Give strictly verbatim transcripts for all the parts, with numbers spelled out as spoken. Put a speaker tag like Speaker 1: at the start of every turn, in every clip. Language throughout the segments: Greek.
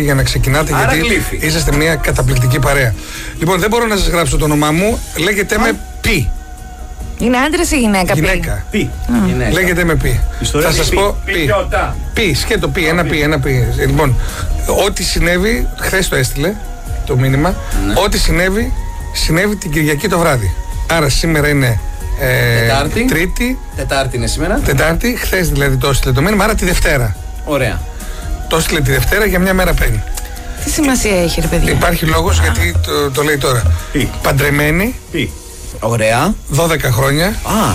Speaker 1: για να ξεκινάτε.
Speaker 2: Άρα
Speaker 1: γιατί
Speaker 2: γλύφη.
Speaker 1: είσαστε μια καταπληκτική παρέα. Λοιπόν, δεν μπορώ να σας γράψω το όνομά μου. Λέγεται με Πι.
Speaker 3: Είναι άντρας ή γυναίκα?
Speaker 1: Γυναίκα.
Speaker 2: Πι.
Speaker 1: Λέγεται με Πι. Θα σας πω Πι. Πι, σκέτο Πι, ένα Πι, ένα Πι. Λοιπόν, ό,τι συνέβη, χθες το έστειλε το μήνυμα. Ό,τι συνέβη, συνέβη την Κυριακή το βράδυ. Άρα σήμερα είναι ε,
Speaker 2: Τετάρτη.
Speaker 1: Τρίτη.
Speaker 2: Τετάρτη είναι σήμερα.
Speaker 1: Τετάρτη, χθες δηλαδή το έστειλε το μήνυμα, άρα τη Δευτέρα.
Speaker 2: Ωραία.
Speaker 1: Το έστειλε τη Δευτέρα για μια μέρα πριν.
Speaker 3: Τι σημασία έχει, ρε παιδιά?
Speaker 1: Υπάρχει λόγος γιατί το, το λέει τώρα.
Speaker 2: Πι.
Speaker 1: Παντρεμένη.
Speaker 2: Πι. Ωραία.
Speaker 1: δώδεκα χρόνια.
Speaker 2: Α.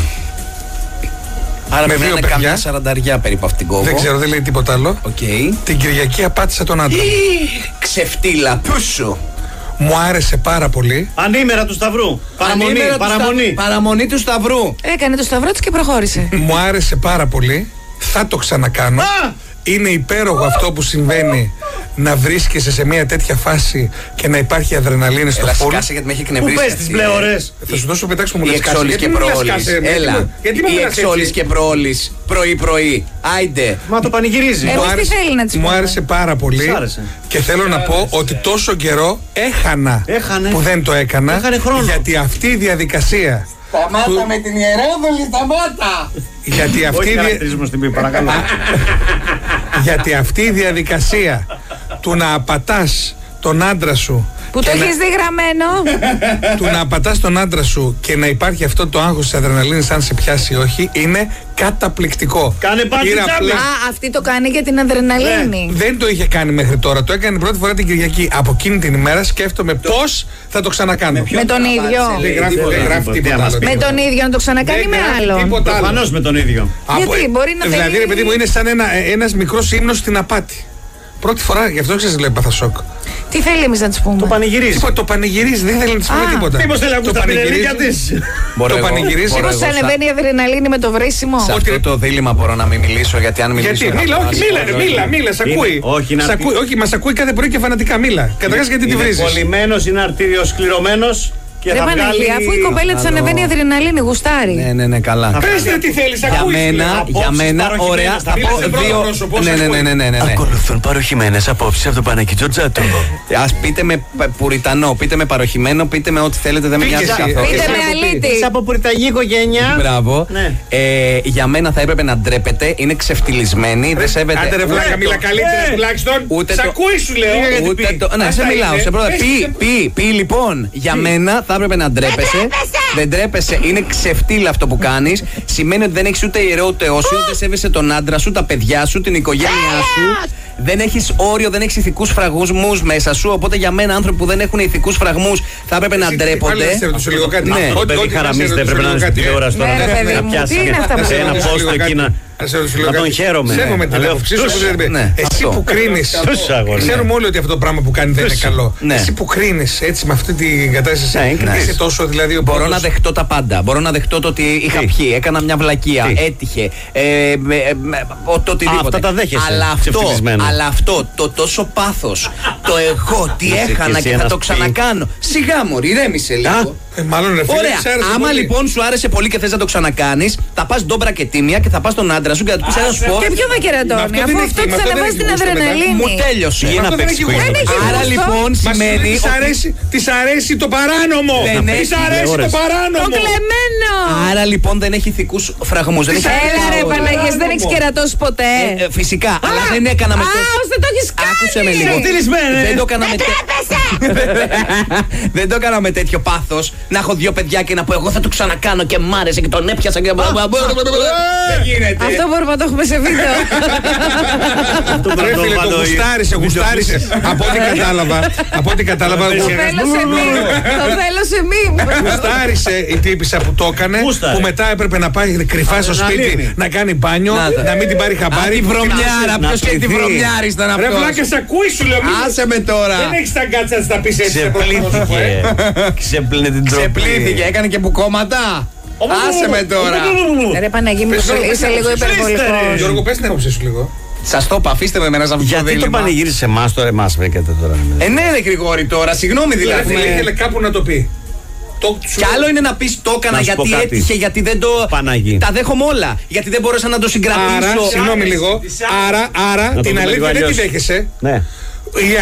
Speaker 2: Άρα
Speaker 1: με
Speaker 2: πρέπει να
Speaker 1: δύο
Speaker 2: είναι
Speaker 1: παιδιά.
Speaker 2: καμιά σαρανταριά περίπου αυτήν την κόβο.
Speaker 1: Δεν ξέρω, δεν λέει τίποτα άλλο.
Speaker 2: Okay.
Speaker 1: Την Κυριακή απάτησα τον άντρα.
Speaker 2: Ξεφτύλα, πούσου.
Speaker 1: Μου άρεσε πάρα πολύ.
Speaker 4: Ανήμερα του Σταυρού. Παραμονή,
Speaker 2: Ανήμερα του
Speaker 4: παραμονή.
Speaker 2: Σταυρού. Παραμονή του Σταυρού.
Speaker 3: Έκανε το σταυρό της και προχώρησε.
Speaker 1: Μου άρεσε πάρα πολύ. Θα το ξανακάνω. Είναι υπέροχο αυτό που συμβαίνει, να βρίσκεσαι σε μια τέτοια φάση και να υπάρχει αδρεναλίνη στο
Speaker 2: Έλα,
Speaker 1: φουλ.
Speaker 2: σκάσε γιατί με έχει
Speaker 4: Πού
Speaker 2: εκνευρίσει.
Speaker 4: πες τις μπλε ώρες?
Speaker 1: Θα σου δώσω πετάξω μου
Speaker 2: Η
Speaker 1: λες κάτσε.
Speaker 2: εξόλης
Speaker 1: Γιατί
Speaker 2: και
Speaker 1: μου λες
Speaker 2: προόλης.
Speaker 1: κάτσε, γιατί
Speaker 2: Έλα.
Speaker 1: μου- Γιατί μου
Speaker 2: Η
Speaker 1: μιλάς
Speaker 2: εξόλης
Speaker 1: έτσι?
Speaker 2: και προόλης. Πρωί-πρωί. Άιντε.
Speaker 4: Μα το πανηγυρίζει.
Speaker 3: Ε,
Speaker 1: Μου
Speaker 3: Εμείς τι
Speaker 1: άρεσε-
Speaker 3: θέλει να της
Speaker 1: Μου
Speaker 3: πούμε?
Speaker 1: άρεσε πάρα πολύ.
Speaker 4: Σ' άρεσε.
Speaker 1: Και θέλω να πω ότι τόσο καιρό έχανα
Speaker 4: Έχανε.
Speaker 1: που δεν το έκανα.
Speaker 4: Έχανε χρόνο.
Speaker 1: Γιατί αυτή η διαδικασία.
Speaker 2: Σταμάτα με την Ιερόδουλη, σταμάτα.
Speaker 1: Γιατί αυτή,
Speaker 4: Όχι
Speaker 1: η δια-
Speaker 4: χαρακτηρισμό στην πι, παρακαλώ.
Speaker 1: γιατί αυτή η διαδικασία του να απατάς τον άντρα σου
Speaker 3: Που
Speaker 1: και
Speaker 3: το
Speaker 1: να-
Speaker 3: έχεις δει γραμμένο.
Speaker 1: του να απατάς τον άντρα σου και να υπάρχει αυτό το άγχος της αδρεναλίνης αν σε πιάσει ή όχι είναι καταπληκτικό.
Speaker 4: Κάνε πάρτι
Speaker 1: Πήρα
Speaker 4: τζάμπι.
Speaker 1: απλά-
Speaker 3: Α, αυτή το κάνει για την αδρεναλίνη.
Speaker 1: Δεν το είχε κάνει μέχρι τώρα. Το έκανε πρώτη φορά την Κυριακή. Από εκείνη την ημέρα σκέφτομαι πώς θα το ξανακάνω.
Speaker 3: Με τον ίδιο.
Speaker 1: Δεν γράφει,
Speaker 2: Τίποτα.
Speaker 1: δεν γράφει
Speaker 4: Τίποτα.
Speaker 1: τίποτα άλλο.
Speaker 3: Με τον ίδιο να το ξανακάνει
Speaker 1: Δεν
Speaker 3: με
Speaker 1: γράφει
Speaker 3: άλλον.
Speaker 1: τίποτα άλλο.
Speaker 4: Προφανώς με τον ίδιο.
Speaker 1: Από-
Speaker 3: Γιατί, μπορεί να
Speaker 1: Δηλαδή,
Speaker 3: θέλει-
Speaker 1: ρε παιδί μου, είναι σαν ένα, ένας μικρός ύμνος στην απάτη. Πρώτη φορά, γι' αυτό ξέρεις, λέει έπαθα σοκ.
Speaker 3: Τι θέλει εμείς να της πούμε?
Speaker 4: Το πανηγυρίζει.
Speaker 1: Τίποτα, το πανηγυρίζει, δεν θέλει να της πούμε
Speaker 3: Α,
Speaker 1: τίποτα.
Speaker 4: Μήπως θέλει να ακούσει
Speaker 1: Το
Speaker 4: τα
Speaker 1: πανηγυρίζει.
Speaker 4: πινελίκια της.
Speaker 2: Μπορώ
Speaker 1: Το
Speaker 2: εγώ-
Speaker 1: πανηγυρίζει.
Speaker 2: μπορώ
Speaker 3: Μήπως
Speaker 2: εγώ σαν-
Speaker 3: ανεβαίνει η αδρεναλίνη με το βρίσιμο?
Speaker 2: Σε αυτό το δίλημμα μπορώ να μην μιλήσω γιατί αν μιλήσω.
Speaker 1: Γιατί,
Speaker 2: θα
Speaker 1: μίλα, όχι,
Speaker 2: χάσω.
Speaker 1: μίλα, ρε, μίλα, μίλα, σ'
Speaker 4: Είναι-
Speaker 1: ακούει.
Speaker 4: όχι, να
Speaker 1: Σ'
Speaker 4: πει-
Speaker 1: ακούει, όχι, μας ακούει κάθε πρωί και φανατικά, μίλα. Καταρχάς γιατί τη
Speaker 4: Είναι
Speaker 1: βρίζεις.
Speaker 4: κολλημένος, είναι αρτήριοσκληρωμένος και
Speaker 3: Ρε
Speaker 4: θα βγάλει...
Speaker 3: Παναγία, αφού η κοπέλα της
Speaker 2: Άλλο.
Speaker 3: ανεβαίνει η αδρεναλίνη, γουστάρει.
Speaker 2: Ναι, ναι, ναι, καλά.
Speaker 1: Πες ρε τι θέλεις,
Speaker 2: Για
Speaker 1: ακούεις.
Speaker 2: μένα,
Speaker 4: απόψεις
Speaker 2: για μένα,
Speaker 4: παροχημένες
Speaker 2: ωραία,
Speaker 4: θα
Speaker 2: θα
Speaker 4: πεις
Speaker 2: πω
Speaker 1: σε πρώτο
Speaker 2: δύο.
Speaker 1: πρόσωπο,
Speaker 2: Ναι,
Speaker 1: σε
Speaker 2: ναι, ναι,
Speaker 1: ακούει.
Speaker 2: ναι, ναι, ναι.
Speaker 5: Ακολουθούν παροχημένες απόψεις από τον Παναγί Τζοτζάτο.
Speaker 2: Ας πείτε με π- πουριτανό, πείτε με παροχημένο, πείτε με ό,τι θέλετε, δεν με
Speaker 1: Πήγε
Speaker 2: νοιάζει
Speaker 1: εσύ,
Speaker 2: καθόλου.
Speaker 3: Πείτε
Speaker 1: Εσύ
Speaker 3: με
Speaker 1: από τι?
Speaker 3: αλήτη.
Speaker 4: Είσαι από πουριταγή οικογένεια.
Speaker 2: Μπράβο.
Speaker 4: Ναι.
Speaker 2: Ε, για μένα θα έπρεπε να ντρέπεται, είναι ξεφτυλισμένη, δεν σέβεται.
Speaker 1: Άντε ρε βλάκα,
Speaker 4: Ρε,
Speaker 1: μίλα
Speaker 4: το-
Speaker 1: καλύτερα
Speaker 4: ε,
Speaker 1: τουλάχιστον.
Speaker 2: ούτε
Speaker 1: Σ'
Speaker 2: το-
Speaker 1: ακούει σου λέω.
Speaker 4: γιατί
Speaker 2: Ούτε
Speaker 4: πει.
Speaker 2: το. Ναι,
Speaker 1: Αυτά
Speaker 2: σε μιλάω,
Speaker 1: είναι.
Speaker 2: σε πρώτα.
Speaker 1: Πες
Speaker 2: Πει,
Speaker 1: σε-
Speaker 2: πει, πει λοιπόν. Για μένα θα έπρεπε να ντρέπεσαι. Δεν ντρέπεσαι, είναι ξεφτύλα αυτό που κάνει. Σημαίνει ότι δεν έχει ούτε ιερό ούτε όσιο, δεν σέβεσαι τον άντρα σου, τα παιδιά σου, την οικογένειά σου. Δεν έχει όριο, δεν έχει ηθικού φραγμούς μέσα σου. Οπότε για μένα άνθρωποι που δεν έχουν ηθικού φραγμούς θα έπρεπε να
Speaker 1: Εσύ, πάλι
Speaker 2: ντρέπονται.
Speaker 1: να σε ρωτήσω λίγο κάτι.
Speaker 2: Ναι.
Speaker 1: Ό,τι-
Speaker 4: Το παιδί
Speaker 1: ό,τι να σε
Speaker 4: χαραμίζεται,
Speaker 1: ρωτήσω
Speaker 4: έπρεπε να
Speaker 1: λίγο
Speaker 4: είναι στην
Speaker 1: κάτι.
Speaker 4: τηλεόραση τώρα.
Speaker 3: Ναι, ρε, παιδί
Speaker 4: Να
Speaker 3: μου,
Speaker 4: πιάσει
Speaker 3: τι είναι αυτά που
Speaker 4: σε ένα
Speaker 1: ρωτήσω
Speaker 4: πόστο
Speaker 1: λίγο
Speaker 4: εκεί
Speaker 1: κάτι.
Speaker 4: να...
Speaker 1: Να σε ρωτήσω λίγο
Speaker 4: Να τον
Speaker 1: κάτι.
Speaker 4: χαίρομαι.
Speaker 1: Σέβομαι
Speaker 4: Να
Speaker 1: την
Speaker 4: λέω,
Speaker 1: άποψή σου.
Speaker 4: τους-
Speaker 1: όπως λέτε.
Speaker 2: ναι,
Speaker 1: Εσύ
Speaker 2: αυτό.
Speaker 1: που κρίνεις.
Speaker 4: Τους αγόρια.
Speaker 1: Ξέρουμε όλοι ότι αυτό το πράγμα που κάνει δεν είναι καλό.
Speaker 2: Ναι.
Speaker 1: Εσύ που κρίνεις έτσι με αυτή την κατάσταση.
Speaker 4: Ναι, είναι
Speaker 1: Είσαι
Speaker 4: κρίση.
Speaker 1: τόσο δηλαδή ο
Speaker 2: Μπορώ
Speaker 1: πρώτος.
Speaker 2: να δεχτώ τα πάντα. Μπορώ να δεχτώ το ότι είχα
Speaker 4: Τι?
Speaker 2: πιει, έκανα μια βλακεία,
Speaker 4: Τι?
Speaker 2: έτυχε. Ε, με, με, ο- το οτιδήποτε.
Speaker 4: αυτά τα δέχεσαι,
Speaker 2: Αλλά αυτό,
Speaker 4: ξεφτυλισμένο.
Speaker 2: αλλά αυτό το τόσο πάθος, το εγώ τι
Speaker 4: Είσαι κι
Speaker 2: έχανα
Speaker 4: εσύ
Speaker 2: και θα
Speaker 4: ένας
Speaker 2: το
Speaker 4: πι.
Speaker 2: ξανακάνω. Σιγά μωρή, ηρέμησε λίγο.
Speaker 1: Ε, Μάλλον ρε φίλε,
Speaker 2: Ωραία.
Speaker 1: σ' άρεσε
Speaker 2: Άμα
Speaker 1: πολύ.
Speaker 2: λοιπόν σου άρεσε πολύ και θες να το ξανακάνεις, θα πας ντόμπρα και τίμια και θα πας στον άντρα σου και θα του πεις ένα σου πω.
Speaker 3: Και ποιο θα
Speaker 1: Μα
Speaker 3: κερατώνει,
Speaker 1: αυτό
Speaker 3: αφού
Speaker 1: δεν
Speaker 3: αυτό
Speaker 1: έχει-
Speaker 3: της
Speaker 1: μα αυτό δεν
Speaker 3: ανεβάζει
Speaker 1: έχει
Speaker 3: την
Speaker 1: γούστο μετά.
Speaker 3: αδρεναλίνη.
Speaker 2: Μου τέλειωσε.
Speaker 4: Πήγε να
Speaker 1: Αυτό δεν
Speaker 4: παίξει
Speaker 1: έχει γούστο.
Speaker 3: Δεν έχει
Speaker 2: Άρα
Speaker 3: γούστο.
Speaker 2: λοιπόν
Speaker 1: Μα
Speaker 2: σημαίνει.
Speaker 1: της
Speaker 2: ότι-
Speaker 1: αρέσει, της αρέσει το παράνομο.
Speaker 2: Δεν
Speaker 1: Της
Speaker 2: έχει
Speaker 1: αρέσει το
Speaker 4: ώρες.
Speaker 3: Το
Speaker 1: παράνομο.
Speaker 3: κλεμμένο.
Speaker 2: Άρα λοιπόν δεν έχει ηθικούς φραγμούς. Δεν έχει
Speaker 3: Έλα ρε
Speaker 2: όρια.
Speaker 3: Παναγία, δεν έχεις κερατώσει ποτέ.
Speaker 2: Ε, ε, Φυσικά, αλλά δεν έκανα με
Speaker 3: Α,
Speaker 2: τόσο.
Speaker 3: ώστε το έχεις κάνει.
Speaker 2: Άκουσε με λίγο.
Speaker 4: Ξεφτυλισμένε.
Speaker 2: Δεν το έκανα με τέτοιο. Δεν το έκανα με τέτοιο πάθος να έχω δύο παιδιά και να πω εγώ θα το ξανακάνω και μ' άρεσε και τον έπιασα και. Δεν γίνεται.
Speaker 3: Αυτό μπορούμε να το έχουμε σε βίντεο.
Speaker 1: Ρε φίλε, το γουστάρισε, γουστάρισε. Από ό,τι κατάλαβα, από ό,τι κατάλαβα,
Speaker 3: Το θέλω σε μη. Το θέλω σε μη.
Speaker 1: γουστάρισε η τύπισσα που το έκανε,
Speaker 4: Γούσταρε.
Speaker 1: που μετά έπρεπε να πάει κρυφά στο σπίτι
Speaker 4: Αδρεναλίνη.
Speaker 1: να κάνει μπάνιο,
Speaker 2: Να τα.
Speaker 1: να μην την πάρει
Speaker 2: Α,
Speaker 1: χαμπάρι.
Speaker 2: τη βρωμιάρα,
Speaker 4: να
Speaker 2: ποιος και τη
Speaker 4: πληθεί.
Speaker 2: βρωμιάρη ήταν
Speaker 1: Ρε
Speaker 2: αυτός.
Speaker 1: βλάκα, σ' ακούει σου λέω. μη-
Speaker 2: Άσε με τώρα.
Speaker 1: Δεν έχεις τα γκάτσα να τα πεις έτσι. σε πρώτο πρόσωπο,
Speaker 4: Ξεπλήθηκε.
Speaker 1: ε.
Speaker 4: Ξεπλύνε την τροπή.
Speaker 2: Ξεπλήθηκε, έκανε και μπουκώματα. Άσε με τώρα.
Speaker 3: Ρε Παναγία,
Speaker 1: Πες, Γιώργο,
Speaker 3: είσαι
Speaker 1: πες,
Speaker 3: λίγο
Speaker 1: πες,
Speaker 3: υπερβολικός.
Speaker 1: Γιώργο, πες την άποψή σου λίγο.
Speaker 2: Σας το είπα, αφήστε με μένα σε αυτό το
Speaker 4: Γιατί το
Speaker 2: δίλημμα.
Speaker 4: πανηγύρισε εμάς τώρα, εμάς βρήκατε τώρα.
Speaker 2: Ε, ναι, ρε Γρηγόρη τώρα, συγγνώμη
Speaker 1: Δηλαδή
Speaker 2: δηλαδή.
Speaker 1: ήθελε κάπου να το πει. Το- σου-
Speaker 2: Κι άλλο είναι να πεις το έκανα
Speaker 4: Να σου πω
Speaker 2: γιατί
Speaker 4: κάτι.
Speaker 2: έτυχε, γιατί δεν το.
Speaker 4: Παναγί.
Speaker 2: Τα δέχομαι όλα. Γιατί δεν μπόρεσα να το συγκρατήσω.
Speaker 1: Άρα, συγγνώμη λίγο, άρα, άρα
Speaker 4: το
Speaker 1: την
Speaker 4: πούμε
Speaker 1: αλήθεια
Speaker 4: λίγο
Speaker 1: δεν τη
Speaker 4: αλλιώς.
Speaker 1: δέχεσαι.
Speaker 4: Ναι.
Speaker 1: Η